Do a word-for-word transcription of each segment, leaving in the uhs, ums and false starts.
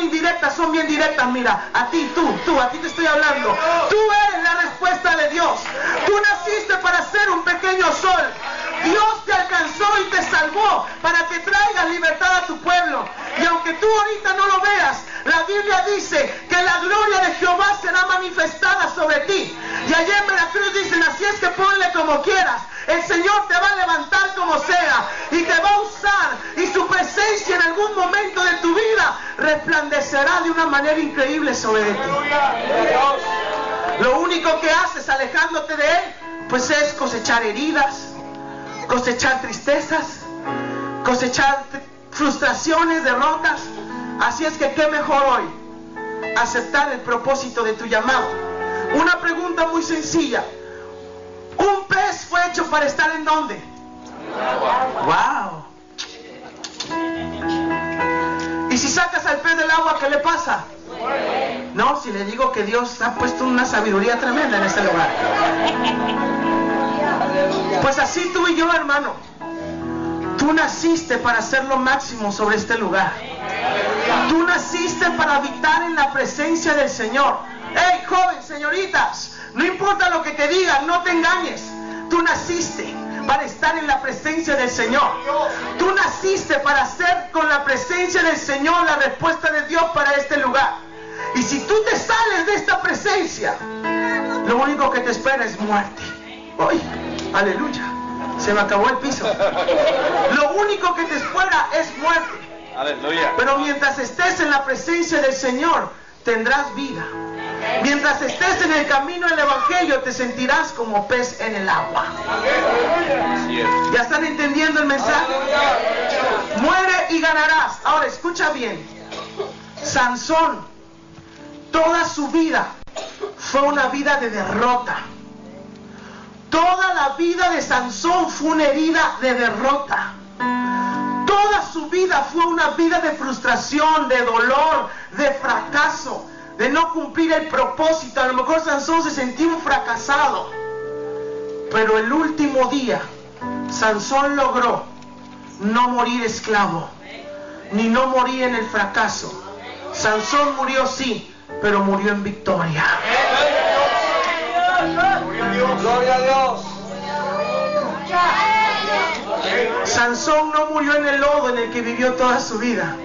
indirectas son bien directas. Mira, a ti, tú, tú, a ti te estoy hablando. Tú eres la respuesta de Dios. Tú naciste para ser un pequeño sol. Dios te alcanzó y te salvó para que traigas libertad a tu pueblo. Y aunque tú ahorita no lo veas, la Biblia dice que la gloria de Jehová será manifestada sobre ti. Y allá en Veracruz dicen, así es que ponle como quieras. El Señor te va a levantar como sea y te va a usar, y su presencia en algún momento de tu vida resplandecerá de una manera increíble sobre ti. Lo único que haces alejándote de Él, pues es cosechar heridas, cosechar tristezas, cosechar frustraciones, derrotas. Así es que qué mejor hoy aceptar el propósito de tu llamado. Una pregunta muy sencilla: ¿un pez fue hecho para estar en dónde? Wow. ¿Y si sacas al pez del agua, qué le pasa? No, si le digo que Dios ha puesto una sabiduría tremenda en este lugar. Pues así tú y yo, hermano, tú naciste para hacer lo máximo sobre este lugar. Tú naciste para habitar en la presencia del Señor. Hey, joven, señoritas, no importa lo que te digan, no te engañes. Tú naciste para estar en la presencia del Señor. Tú naciste para hacer con la presencia del Señor la respuesta de Dios para este lugar. Y si tú te sales de esta presencia, lo único que te espera es muerte. ¡Ay! ¡Aleluya! Se me acabó el piso. Lo único que te espera es muerte. ¡Aleluya! Pero mientras estés en la presencia del Señor, tendrás vida. Mientras estés en el camino del Evangelio, te sentirás como pez en el agua. ¿Ya están entendiendo el mensaje? Muere y ganarás. Ahora escucha bien. Sansón, toda su vida fue una vida de derrota. Toda la vida de Sansón fue una herida de derrota. Toda su vida fue una vida de frustración, de dolor, de fracaso, de no cumplir el propósito. A lo mejor Sansón se sentía un fracasado. Pero el último día, Sansón logró no morir esclavo, ni no morir en el fracaso. Sansón murió sí, pero murió en victoria. Gloria a Dios. Sansón no murió en el lodo en el que vivió toda su vida.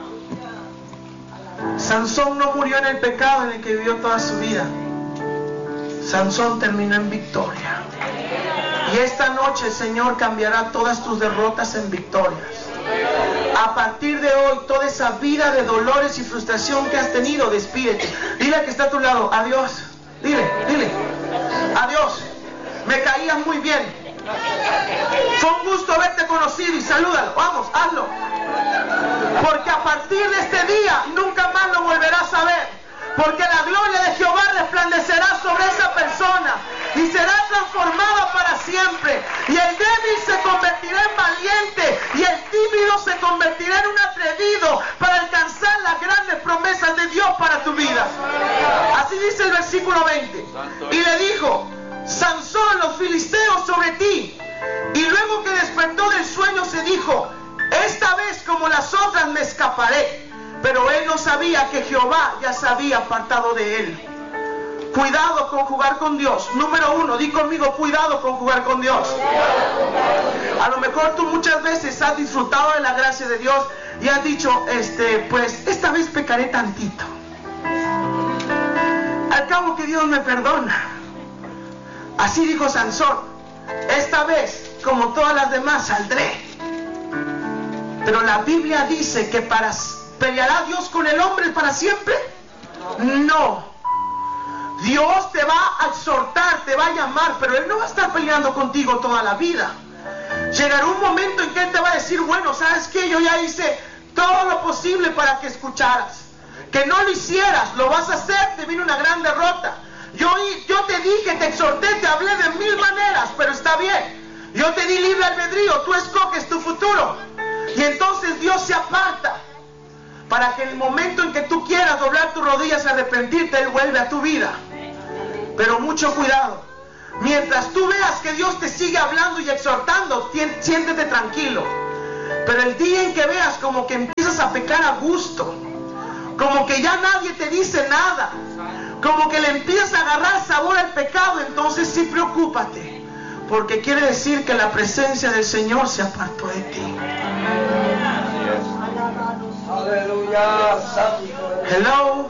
Sansón no murió en el pecado en el que vivió toda su vida. Sansón terminó en victoria. Y esta noche el Señor cambiará todas tus derrotas en victorias. A partir de hoy, toda esa vida de dolores y frustración que has tenido, despídete. Dile al que está a tu lado, adiós. Dile, dile, adiós. Me caías muy bien. Fue un gusto haberte conocido y salúdalo. Vamos, hazlo. Porque a partir de este día nunca más lo volverás a ver. Porque la gloria de Jehová resplandecerá sobre esa persona y será transformada para siempre. Y el débil se convertirá en valiente y el tímido se convertirá en un atrevido para alcanzar las grandes promesas de Dios para tu vida. Así dice el versículo veinte. Y le dijo: Sansón, los filisteos sobre ti. Y luego que despertó del sueño se dijo: esta vez como las otras me escaparé. Pero él no sabía que Jehová ya se había apartado de él. Cuidado con jugar con Dios. Número uno, di conmigo, cuidado con jugar con Dios. A lo mejor tú muchas veces has disfrutado de la gracia de Dios y has dicho, este, pues esta vez pecaré tantito. Al cabo que Dios me perdona. Así dijo Sansón: esta vez, como todas las demás, saldré. Pero la Biblia dice que para ¿peleará Dios con el hombre para siempre? No. Dios te va a exhortar, te va a llamar, pero Él no va a estar peleando contigo toda la vida. Llegará un momento en que Él te va a decir: bueno, ¿sabes qué? Yo ya hice todo lo posible para que escucharas. Que no lo hicieras, lo vas a hacer, te viene una gran derrota. Yo, yo te dije, te exhorté, te hablé de mil maneras, pero está bien. Yo te di libre albedrío, tú escoges tu futuro. Y entonces Dios se aparta para que en el momento en que tú quieras doblar tus rodillas y arrepentirte, Él vuelve a tu vida. Pero mucho cuidado. Mientras tú veas que Dios te sigue hablando y exhortando, siéntete tranquilo. Pero el día en que veas como que empiezas a pecar a gusto, como que ya nadie te dice nada, como que le empieza a agarrar sabor al pecado, entonces sí preocúpate, porque quiere decir que la presencia del Señor se apartó de ti. Aleluya. Hello.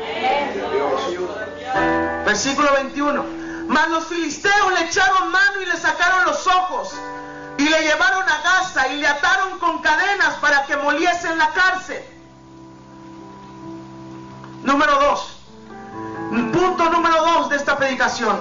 Versículo veintiuno. Mas los filisteos le echaron mano y le sacaron los ojos y le llevaron a Gaza y le ataron con cadenas para que moliese en la cárcel. Número dos. Punto número dos de esta predicación.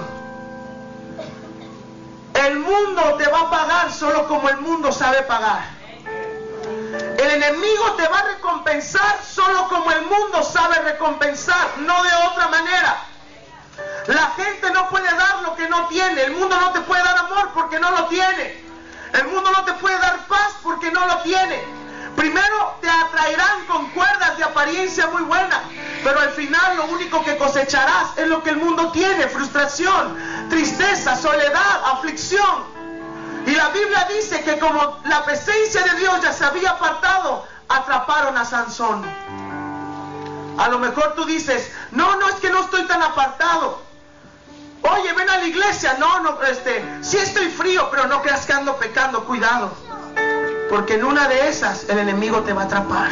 El mundo te va a pagar solo como el mundo sabe pagar. El enemigo te va a recompensar solo como el mundo sabe recompensar, no de otra manera. La gente no puede dar lo que no tiene. El mundo no te puede dar amor porque no lo tiene. El mundo no te puede dar paz porque no lo tiene. Primero te atraerán con cuerdas de apariencia muy buena, pero al final lo único que cosecharás es lo que el mundo tiene: frustración, tristeza, soledad, aflicción. Y la Biblia dice que como la presencia de Dios ya se había apartado, atraparon a Sansón. A lo mejor tú dices, no, no, es que no estoy tan apartado. Oye, ven a la iglesia. No, no, este, sí estoy frío, pero no creas que ando pecando. Cuidado, porque en una de esas el enemigo te va a atrapar.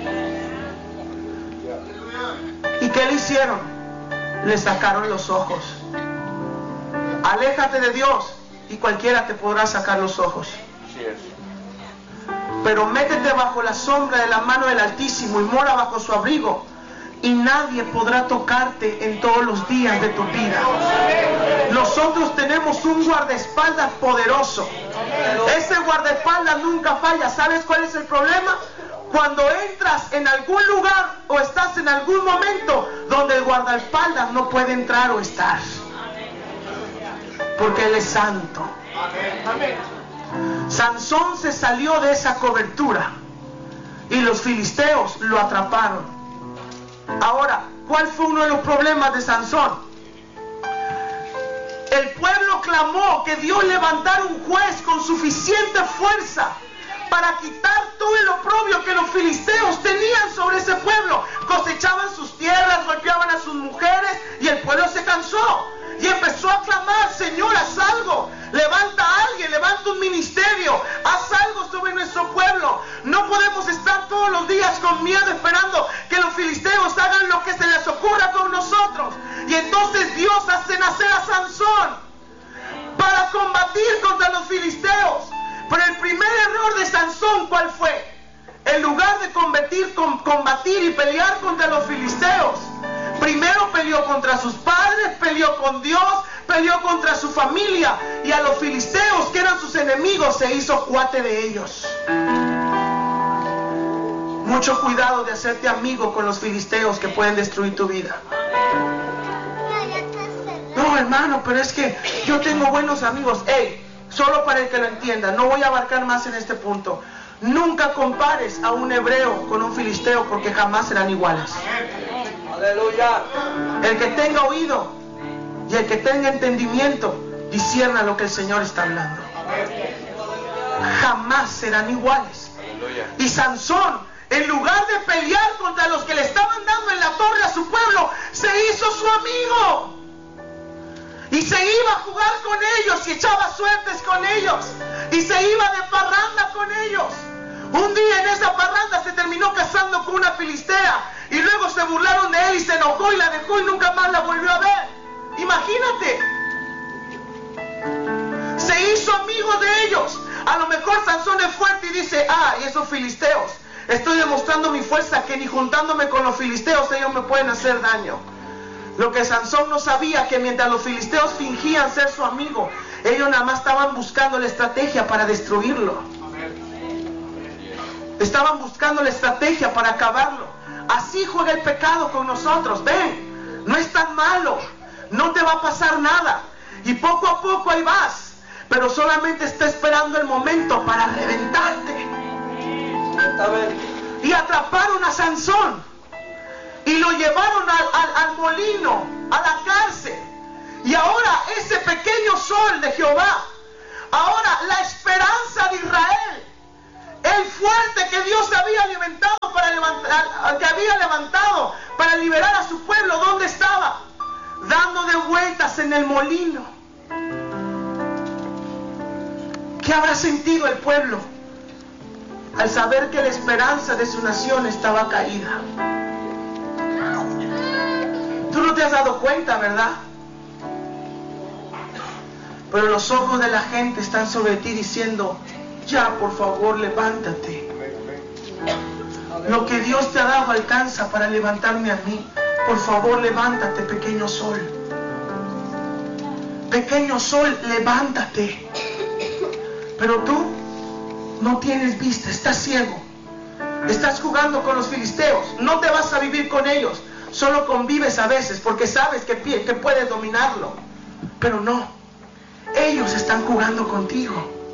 ¿Y qué le hicieron? Le sacaron los ojos. Aléjate de Dios y cualquiera te podrá sacar los ojos. Pero métete bajo la sombra de la mano del Altísimo y mora bajo su abrigo, y nadie podrá tocarte en todos los días de tu vida. Nosotros tenemos un guardaespaldas poderoso. Ese guardaespaldas nunca falla. ¿Sabes cuál es el problema? Cuando entras en algún lugar o estás en algún momento donde el guardaespaldas no puede entrar o estar, porque Él es santo. Sansón se salió de esa cobertura y los filisteos lo atraparon. Ahora, ¿cuál fue uno de los problemas de Sansón? El pueblo clamó que Dios levantara un juez con suficiente fuerza para quitar todo el oprobio que los filisteos tenían sobre ese pueblo. Cosechaban sus tierras, golpeaban a sus mujeres, y el pueblo se cansó y empezó a clamar: Señor, haz algo, levanta a alguien, levanta un ministerio, haz algo sobre nuestro pueblo. No podemos estar todos los días con miedo esperando que los filisteos hagan lo que se les ocurra con nosotros. Y entonces Dios hace nacer a Sansón para combatir contra los filisteos. Pero el primer error de Sansón, ¿cuál fue? En lugar de combatir, com, combatir y pelear contra los filisteos, primero peleó contra sus padres, peleó con Dios, peleó contra su familia, y a los filisteos, que eran sus enemigos, se hizo cuate de ellos. Mucho cuidado de hacerte amigo con los filisteos que pueden destruir tu vida. No, hermano, pero es que yo tengo buenos amigos. Hey, solo para el que lo entienda, no voy a abarcar más en este punto. Nunca compares a un hebreo con un filisteo, porque jamás serán iguales. Aleluya. El que tenga oído y el que tenga entendimiento, discierna lo que el Señor está hablando. Jamás serán iguales. Y Sansón, en lugar de pelear contra los que le estaban dando en la torre a su pueblo, se hizo su amigo. Y se iba a jugar con ellos y echaba suertes con ellos. Y se iba de parranda con ellos. Un día en esa parranda se terminó casando con una filistea. Y luego se burlaron de él y se enojó y la dejó y nunca más la volvió a ver. Imagínate. Se hizo amigo de ellos. A lo mejor Sansón es fuerte y dice: ah, y esos filisteos, estoy demostrando mi fuerza, que ni juntándome con los filisteos ellos me pueden hacer daño. Lo que Sansón no sabía, que mientras los filisteos fingían ser su amigo, ellos nada más estaban buscando la estrategia para destruirlo. Estaban buscando la estrategia para acabarlo. Así juega el pecado con nosotros. Ven, no es tan malo, no te va a pasar nada, y poco a poco ahí vas, pero solamente está esperando el momento para reventarte. Y atraparon a Sansón y lo llevaron al, al, al molino, a la cárcel. Y ahora ese pequeño sol de Jehová, ahora la esperanza de Israel, el fuerte que Dios había levantado para levantar, que había levantado para liberar a su pueblo. ¿Dónde estaba? Dando de vueltas en el molino. ¿Qué habrá sentido el pueblo al saber que la esperanza de su nación estaba caída? Tú no te has dado cuenta, ¿verdad? Pero los ojos de la gente están sobre ti diciendo: ya, por favor, levántate. Lo que Dios te ha dado alcanza para levantarme a mí. Por favor, levántate, pequeño sol. Pequeño sol, levántate. Pero tú no tienes vista, estás ciego. Estás jugando con los filisteos. No te vas a vivir con ellos. Solo convives a veces porque sabes que, que puedes dominarlo. Pero no. Ellos están jugando contigo.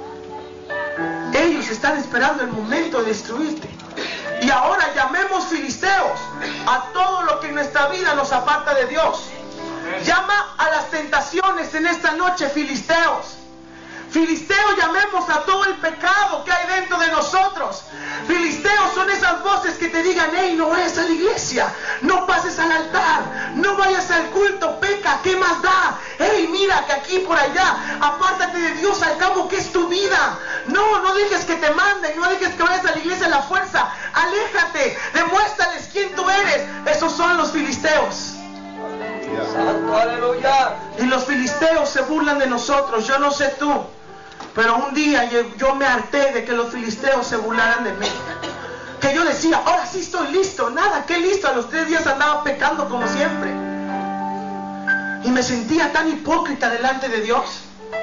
Ellos están esperando el momento de destruirte. Y ahora llamemos filisteos a todo lo que en nuestra vida nos aparta de Dios. Llama a las tentaciones en esta noche filisteos. Filisteos, llamemos a todo el pecado que hay dentro de nosotros. Filisteos son esas voces que te digan: hey, no vayas a la iglesia, no pases al altar, no vayas al culto, peca, ¿qué más da? Hey, mira que aquí por allá, apártate de Dios, al cabo que es tu vida. No, no dejes que te manden, no dejes que vayas a la iglesia a la fuerza. Aléjate, demuéstrales quién tú eres. Esos son los filisteos. Santo, aleluya. Y los filisteos se burlan de nosotros. Yo no sé tú, pero un día yo, yo me harté de que los filisteos se burlaran de mí. Que yo decía: ahora sí estoy listo. Nada, qué listo. A los tres días andaba pecando como siempre. Y me sentía tan hipócrita delante de Dios.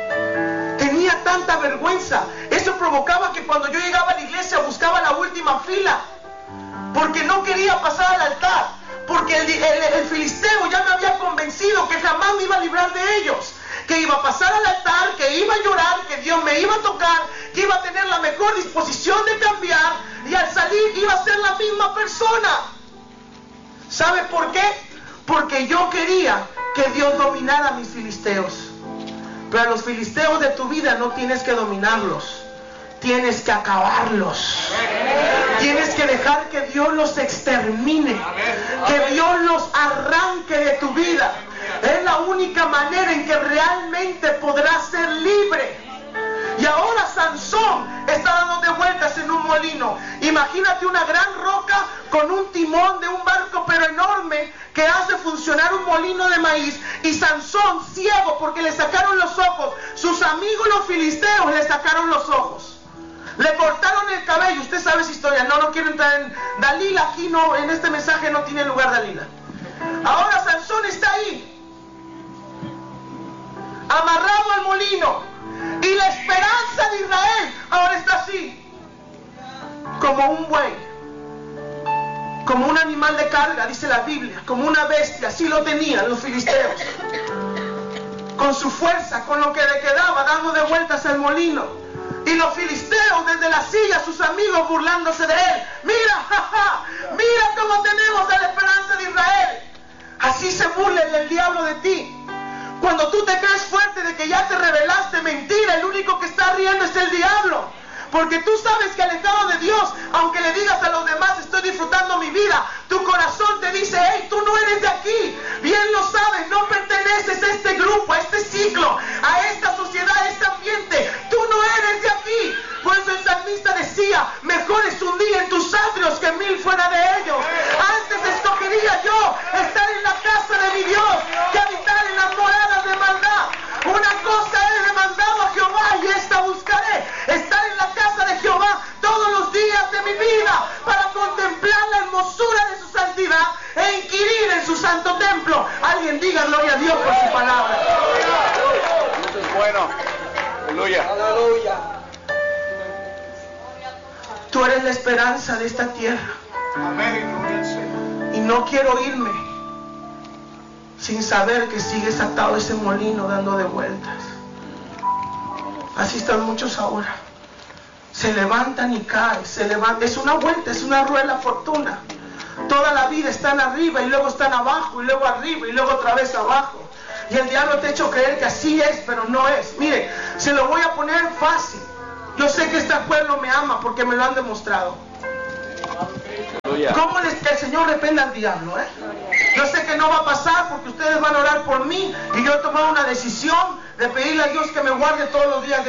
Tenía tanta vergüenza. Eso provocaba que cuando yo llegaba a la iglesia buscaba la última fila, porque no quería pasar al altar. Porque el, el, el filisteo ya me había convencido que jamás me iba a librar de ellos. Que iba a pasar al altar, que iba a llorar, que Dios me iba a tocar, que iba a tener la mejor disposición de cambiar, y al salir iba a ser la misma persona. ¿Sabe por qué? Porque yo quería que Dios dominara a mis filisteos. Pero a los filisteos de tu vida no tienes que dominarlos. Tienes que acabarlos. Tienes que dejar que Dios los extermine. Que Dios los arranque de tu vida. Es la única manera en que realmente podrás ser libre. Y ahora Sansón está dando de vueltas en un molino. Imagínate una gran roca con un timón de un barco pero enorme que hace funcionar un molino de maíz. Y Sansón, ciego porque le sacaron los ojos, sus amigos los filisteos le sacaron los ojos. Le cortaron el cabello. Usted sabe esa historia. No, no quiero entrar en Dalila. Aquí no, en este mensaje no tiene lugar Dalila. Ahora Sansón está ahí, amarrado al molino. Y la esperanza de Israel ahora está así, como un buey, como un animal de carga, dice la Biblia, como una bestia. Así lo tenían los filisteos, con su fuerza, con lo que le quedaba, dando de vueltas al molino. Y los filisteos desde la silla, sus amigos burlándose de él. Mira, jaja, mira cómo tenemos a la esperanza de Israel. Así se burla el diablo de ti. Cuando tú te crees fuerte de que ya te rebelaste, mentira, el único que está riendo es el diablo. Porque tú sabes que alejado de Dios, aunque le digas a los demás estoy disfrutando mi vida, tu corazón te dice: hey, tú no eres de aquí. Bien lo sabes, no perteneces a este grupo, a este ciclo, a esta sociedad, a este ambiente. Tú no eres de aquí. Por eso el salmista decía: mejor es un día en tus atrios que mil fuera de ellos. Antes escogería yo estar en la casa de mi Dios que habitar en las moradas de maldad. Una cosa he demandado a Jehová y esta buscaré: estar en la casa de Jehová todos los días de mi vida, para contemplar la hermosura de su santidad e inquirir en su santo templo. Alguien diga gloria a Dios por su palabra. Eso es bueno. Aleluya. Aleluya. Tú eres la esperanza de esta tierra. Y no quiero irme sin saber que sigues atado a ese molino dando de vueltas. Así están muchos ahora. Se levantan y caen, se levantan. Es una vuelta, es una rueda de la fortuna. Toda la vida están arriba y luego están abajo y luego arriba y luego otra vez abajo. Y el diablo te ha hecho creer que así es, pero no es. Mire, se lo voy a poner fácil. Yo sé que este pueblo me ama porque me lo han demostrado. ¿Cómo les que el Señor Señor reprenda al diablo, ¿eh? Yo sé que no va a pasar porque ustedes van a orar por mí y yo he tomado una decisión de pedirle a Dios que me guarde todos los días de